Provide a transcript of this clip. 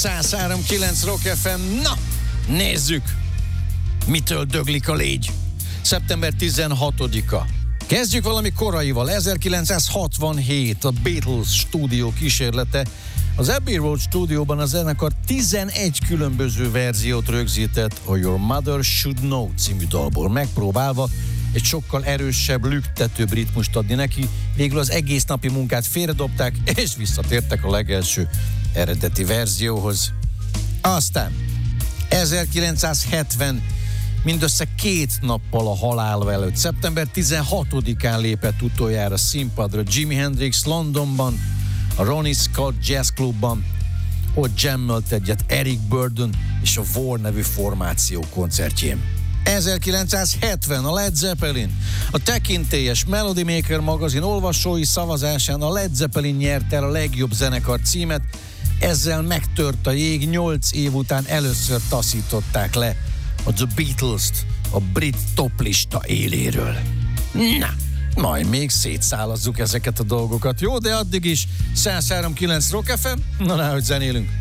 103.9 Rock FM. Na, nézzük, mitől döglik a légy. Szeptember 16-a. Kezdjük valami koraival. 1967 a Beatles stúdió kísérlete. Az Abbey Road stúdióban a zenekar 11 különböző verziót rögzített a Your Mother Should Know című dalból, megpróbálva egy sokkal erősebb, lüktetőbb ritmust adni neki. Végül az egész napi munkát félredobták, és visszatértek a legelső eredeti verzióhoz. Aztán 1970, mindössze 2 nappal a halála előtt, szeptember 16-án lépett utoljára színpadra Jimi Hendrix Londonban, a Ronnie Scott Jazz Clubban. Ott jammelt egyet Eric Burdon és a War nevű formáció koncertjén. 1970 a Led Zeppelin. A tekintélyes Melody Maker magazin olvasói szavazásán a Led Zeppelin nyerte el a legjobb zenekar címet, ezzel megtört a jég, 8 év után először taszították le a The Beatles-t a brit toplista éléről. Na, majd még szétszálazzuk ezeket a dolgokat, jó? De addig is 103.9 Rock FM, na nehogy zenélünk.